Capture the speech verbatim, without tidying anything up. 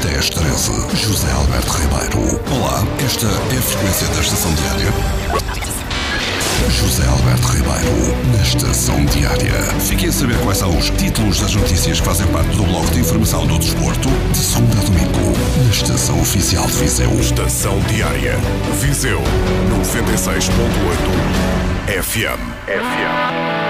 dez treze, José Alberto Ribeiro. Olá, esta é a frequência da Estação Diária. José Alberto Ribeiro, na Estação Diária. Fiquem a saber quais são os títulos das notícias que fazem parte do bloco de informação do desporto, de segunda a domingo, na Estação Oficial de Viseu. Estação Diária, Viseu, noventa e seis ponto oito F M. F M.